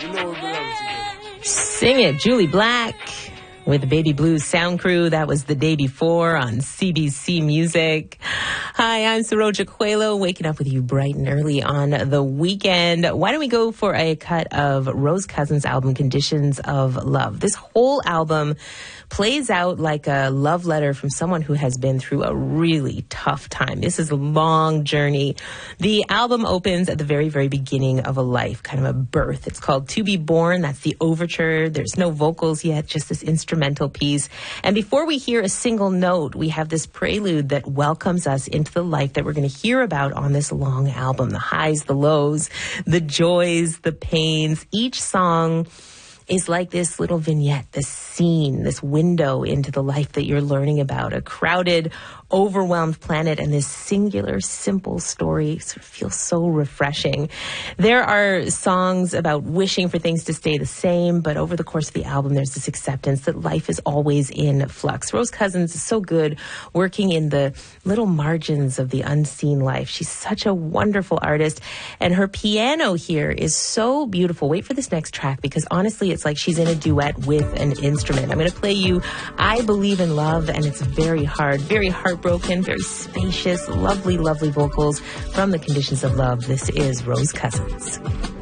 Sing it, Julie Black with the Baby Blues Sound Crew. That was the day before on CBC Music. Hi, I'm Saroja Coelho, waking up with you bright and early on the weekend. Why don't we go for a cut of Rose Cousins' album, Conditions of Love. This whole album plays out like a love letter from someone who has been through a really tough time. This is a long journey. The album opens at the very, very beginning of a life, kind of a birth. It's called To Be Born. That's the overture. There's no vocals yet, just this instrumental piece. And before we hear a single note, we have this prelude that welcomes us into the life that we're going to hear about on this long album. The highs, the lows, the joys, the pains. Each song is like this little vignette, this scene, this window into the life that you're learning about. A crowded, overwhelmed planet, and this singular, simple story sort of feels so refreshing. There are songs about wishing for things to stay the same, but over the course of the album, there's this acceptance that life is always in flux. Rose Cousins is so good working in the little margins of the unseen life. She's such a wonderful artist, and her piano here is so beautiful. Wait for this next track, because honestly, it's like she's in a duet with an instrument. I'm going to play you I Believe in Love, and it's very hard, very heartbroken, very spacious, lovely, lovely vocals from the Conditions of Love. This is Rose Cousins.